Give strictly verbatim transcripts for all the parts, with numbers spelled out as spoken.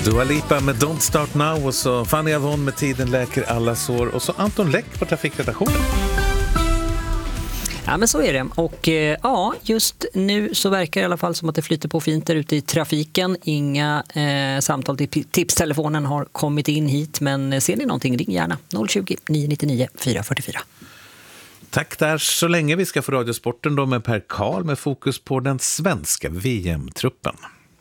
Dua Lipa med Don't Start Now och så Fanny Avon med Tiden läker alla sår och så Anton Läck på trafikredaktionen. Ja, men så är det. Och eh, ja, just nu så verkar det i alla fall som att det flyter på fint där ute i trafiken. Inga eh, samtal till tipstelefonen har kommit in hit, men ser ni någonting, ring gärna noll tjugo, nio nio nio, fyra fyra fyra. Tack där så länge. Vi ska få Radiosporten då med Per Karl med fokus på den svenska V M-truppen.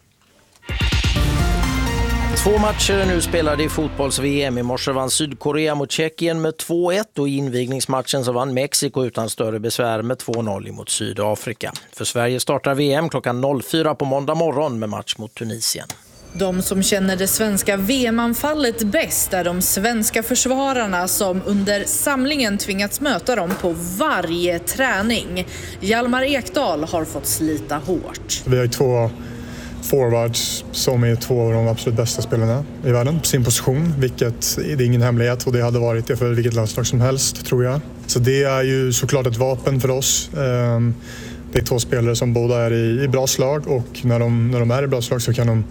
Två matcher är nu spelade i fotbolls-V M. I morse vann Sydkorea mot Tjeckien med två ett och i invigningsmatchen så vann Mexiko utan större besvär med två noll mot Sydafrika. För Sverige startar V M klockan noll fyra på måndag morgon med match mot Tunisien. De som känner det svenska V M-anfallet bäst är de svenska försvararna som under samlingen tvingats möta dem på varje träning. Hjalmar Ekdal har fått slita hårt. Vi har två forwards som är två av de absolut bästa spelarna i världen på sin position, vilket det är ingen hemlighet och det hade varit det för vilket landslag som helst, tror jag. Så det är ju såklart ett vapen för oss. Det är två spelare som båda är i bra slag och när de, när de är i bra slag så kan de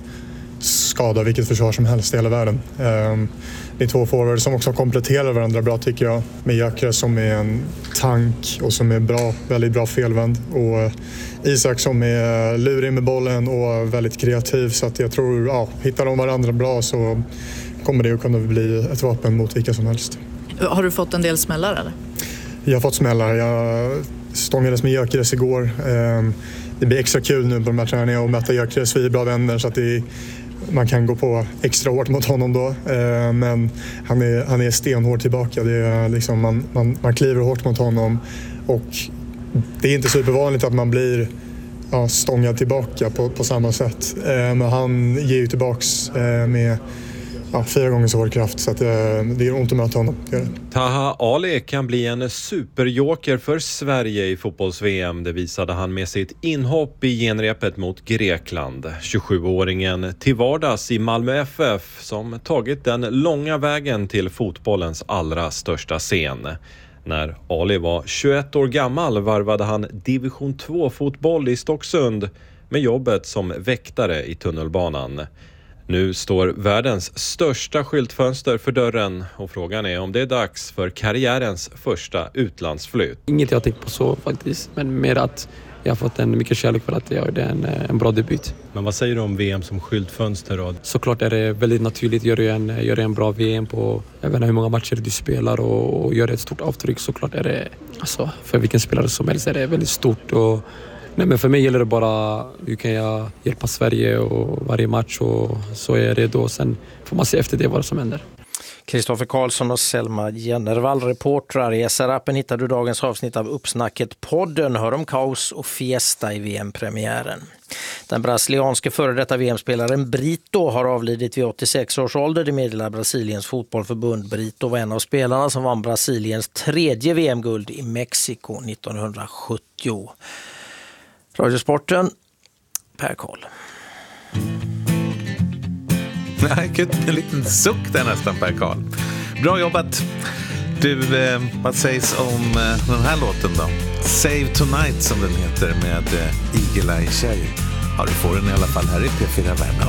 skada vilket försvar som helst i hela världen. Det är två forwards som också kompletterar varandra bra, tycker jag. Med Gyökeres som är en tank och som är bra, väldigt bra felvänd. Och Isak som är lurig med bollen och väldigt kreativ. Så att jag tror, ja, hittar de varandra bra så kommer det att kunna bli ett vapen mot vilka som helst. Har du fått en del smällar eller? Jag har fått smällar. Jag stångades med Gyökeres igår. Det blir extra kul nu på de här träningarna att möta Gyökeres. Vi är bra vänner så att det, man kan gå på extra hårt mot honom då. Men han är, han är stenhård tillbaka. Det är liksom, man, man, man kliver hårt mot honom och det är inte supervanligt att man blir ja, stångad tillbaka på, på samma sätt. Men han ger ju tillbaks med ja, fyra gånger så hård kraft så att det, det är ont att möta honom. Det är det. Taha Ali kan bli en superjoker för Sverige i fotbolls-V M. Det visade han med sitt inhopp i genrepet mot Grekland. tjugosjuåringen till vardags i Malmö F F som tagit den långa vägen till fotbollens allra största scen. När Ali var tjugoett år gammal varvade han division två-fotboll i Stocksund med jobbet som väktare i tunnelbanan. Nu står världens största skyltfönster för dörren och frågan är om det är dags för karriärens första utlandsflytt. Inget jag tänkt på så faktiskt, men mer att jag har fått en mycket kärlek för att jag gjorde en, en bra debut. Men vad säger du om V M som skyltfönster då? Såklart är det väldigt naturligt. Gör du en, gör en bra V M på jag vet inte hur många matcher du spelar och, och gör ett stort avtryck, såklart är det, alltså, för vilken spelare som helst är det väldigt stort. Och, nej, men för mig gäller det bara hur kan jag hjälpa Sverige och varje match och så är det då. Sen får man se efter det vad som händer. Kristoffer Karlsson och Selma Jennervall, reportrar. I S R-appen hittar du dagens avsnitt av Uppsnacket-podden. Hör om kaos och fiesta i V M-premiären. Den brasilianske före detta V M-spelaren Brito har avlidit vid åttiosex års ålder. Det meddelar Brasiliens fotbollförbund. Brito var en av spelarna som vann Brasiliens tredje V M-guld i Mexiko nittonhundrasjuttio. Radiosporten, Per Karl. Nej, en liten suck där nästan, Per Karl. Bra jobbat. Du, eh, vad sägs om eh, den här låten då? Save Tonight som den heter med eh, Eagle Eye Cherry. Ja, du får den i alla fall här i P fyra Värmland.